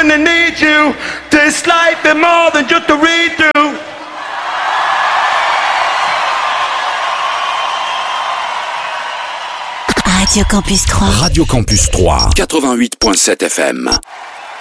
when they need you. This life is more than just a redo. Radio Campus 3. Radio Campus 3, 88.7 FM.